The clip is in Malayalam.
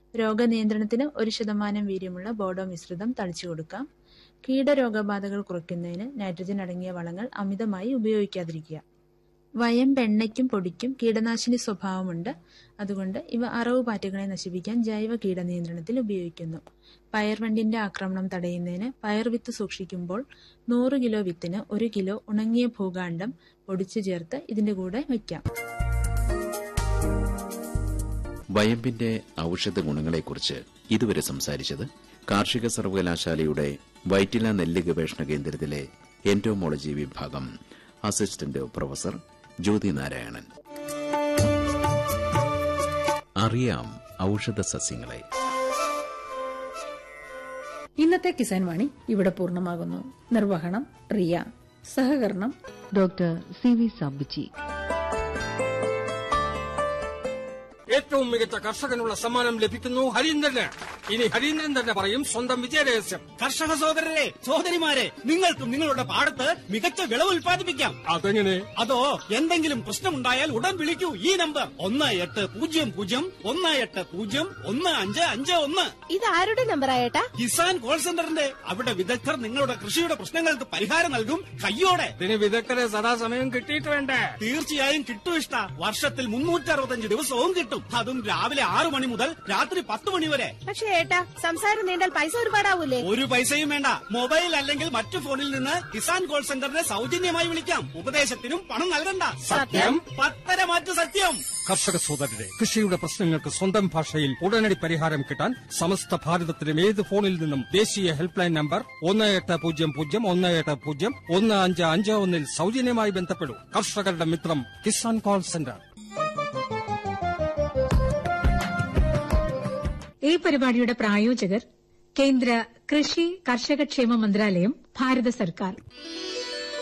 രോഗനിയന്ത്രണത്തിന് 1% വീര്യമുള്ള ബോഡോ മിശ്രിതം തളിച്ചു കൊടുക്കാം. കീടരോഗബാധകൾ കുറയ്ക്കുന്നതിന് നൈട്രജൻ അടങ്ങിയ വളങ്ങൾ അമിതമായി ഉപയോഗിക്കാതിരിക്കുക. വയമ്പ് എണ്ണയ്ക്കും പൊടിക്കും കീടനാശിനി സ്വഭാവമുണ്ട്. അതുകൊണ്ട് ഇവ അറവുപാറ്റുകളെ നശിപ്പിക്കാൻ ജൈവ കീടനിയന്ത്രണത്തിൽ ഉപയോഗിക്കുന്നു. പയർവണ്ടിന്റെ ആക്രമണം തടയുന്നതിന് പയർവിത്ത് സൂക്ഷിക്കുമ്പോൾ 100 കിലോ വിത്തിന് 1 കിലോ ഉണങ്ങിയ ഭൂകാണ്ഡം പൊടിച്ചു ചേർത്ത് ഇതിന്റെ കൂടെ വയ്ക്കാം. വയമ്പിന്റെ ഔഷധ ഗുണങ്ങളെക്കുറിച്ച് ഇതുവരെ സംസാരിച്ചത് കാർഷിക സർവകലാശാലയുടെ വൈറ്റില നെല്ല് ഗവേഷണ കേന്ദ്രത്തിലെ എൻറ്റോമോളജി വിഭാഗം അസിസ്റ്റന്റ് പ്രൊഫസർ ജ്യോതി നാരായണൻ. അറിയാം ഔഷധ സസ്യങ്ങളെ. ഇന്നത്തെ കിസാൻ വാണി ഇവിടെ പൂർണ്ണമാകുന്നു. നിർവഹണം റിയ, സഹകരണം ഡോക്ടർ CV സാബുജി. ഏറ്റവും മികച്ച കർഷകനുള്ള സമ്മാനം ലഭിക്കുന്നു ഹരീന്ദ്രന്. ഇനി ഹരീന്ദ്രൻ തന്നെ പറയും സ്വന്തം വിജയരഹസ്യം. കർഷക സഹോദരരെ, സഹോദരിമാരെ, നിങ്ങൾക്കും നിങ്ങളുടെ പാടത്ത് മികച്ച വിളവ് ഉൽപ്പാദിപ്പിക്കാം. അതെങ്ങനെ? അതോ എന്തെങ്കിലും പ്രശ്നമുണ്ടായാൽ ഉടൻ വിളിക്കൂ ഈ നമ്പർ 1800-150-1551. ഇത് ആരുടെ നമ്പർ ആയേട്ടാ? കിസാൻ കോൾ സെന്ററിന്റെ. അവിടെ വിദഗ്ധർ നിങ്ങളുടെ കൃഷിയുടെ പ്രശ്നങ്ങൾക്ക് പരിഹാരം നൽകും കയ്യോടെ. ഇതിന് വിദഗ്ധരെ സദാസമയം കിട്ടിയിട്ട് വേണ്ടേ? തീർച്ചയായും കിട്ടും ഇഷ്ട. വർഷത്തിൽ 365 ദിവസവും കിട്ടും. അതും രാവിലെ 6 മണി മുതൽ രാത്രി 10 മണി വരെ. പക്ഷേ ഏട്ടാ, സംസാരം നീണ്ടാൽ പൈസ ഒരുപാടാവൂലേ? ഒരു പൈസയും വേണ്ട. മൊബൈൽ അല്ലെങ്കിൽ മറ്റു ഫോണിൽ നിന്ന് കിസാൻ കോൾ സെന്ററിനെ സൗജന്യമായി വിളിക്കാം. ഉപദേശത്തിനും പണം നൽകണ്ട. സത്യം? 10 മാറ്റു സത്യം. കർഷക സഹോദരരെ, കൃഷിയുടെ പ്രശ്നങ്ങൾക്ക് സ്വന്തം ഭാഷയിൽ ഉടനടി പരിഹാരം കിട്ടാൻ സമസ്ത ഭാരതത്തിലും ഏത് ഫോണിൽ നിന്നും ദേശീയ ഹെൽപ്പ് ലൈൻ നമ്പർ 1800-150-1551 സൗജന്യമായി ബന്ധപ്പെടൂ. കർഷകരുടെ മിത്രം കിസാൻ കോൾ സെന്റർ. ഈ പരിപാടിയുടെ പ്രായോജകർ കേന്ദ്ര കൃഷി കർഷകക്ഷേമ മന്ത്രാലയം, ഭാരത സർക്കാർ.